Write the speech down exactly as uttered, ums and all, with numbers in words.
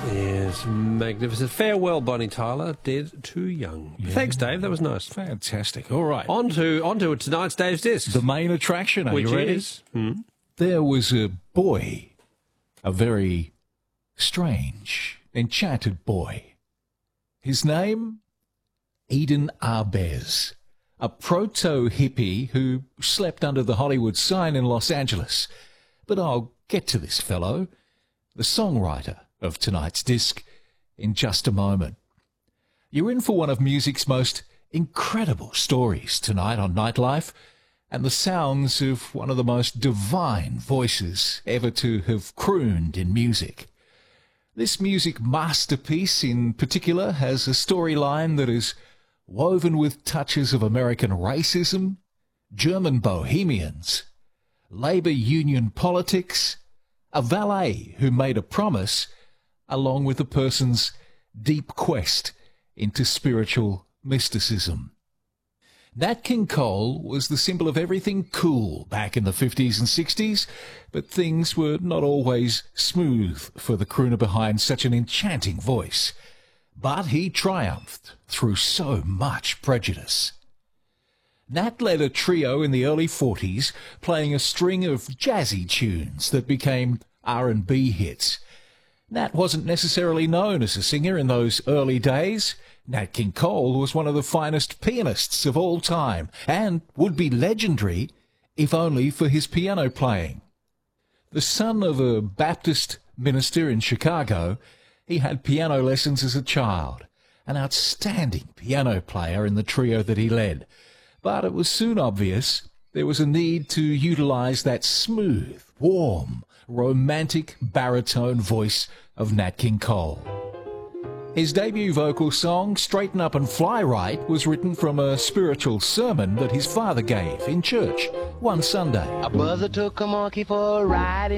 Yes, magnificent. Farewell, Bonnie Tyler. Dead too young. Yeah. Thanks, Dave. That was nice. Fantastic. All right. On to, on to tonight's Dave's Discs. The main attraction. Are Which you ready? is? Hmm? There was a boy, a very strange, enchanted boy. His name? Eden Arbez, a proto-hippie who slept under the Hollywood sign in Los Angeles. But I'll get to this fellow, the songwriter of tonight's disc, in just a moment. You're in for one of music's most incredible stories tonight on Nightlife, and the sounds of one of the most divine voices ever to have crooned in music. This music masterpiece in particular has a storyline that is woven with touches of American racism, German bohemians, labor union politics, a valet who made a promise, along with a person's deep quest into spiritual mysticism. Nat King Cole was the symbol of everything cool back in the fifties and sixties, but things were not always smooth for the crooner behind such an enchanting voice. But he triumphed through so much prejudice. Nat led a trio in the early forties, playing a string of jazzy tunes that became R and B hits. Nat wasn't necessarily known as a singer in those early days. Nat King Cole was one of the finest pianists of all time, and would be legendary if only for his piano playing. The son of a Baptist minister in Chicago, he had piano lessons as a child, an outstanding piano player in the trio that he led. But it was soon obvious there was a need to utilize that smooth, warm, romantic baritone voice of Nat King Cole. His debut vocal song, Straighten Up and Fly Right, was written from a spiritual sermon that his father gave in church one Sunday. A brother took a monkey for a ride.